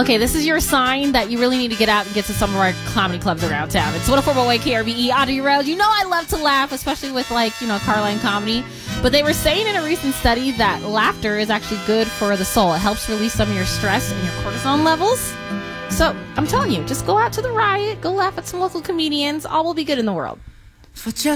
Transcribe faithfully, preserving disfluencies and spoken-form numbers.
Okay, this is your sign that you really need to get out and get to some of our comedy clubs around town. It's one oh four point one K R B E, Audrey Rails. You know I love to laugh, especially with, like, you know, Carline comedy. But they were saying in a recent study that laughter is actually good for the soul. It helps release some of your stress and your cortisol levels. So I'm telling you, just go out to the riot, go laugh at some local comedians. All will be good in the world. For just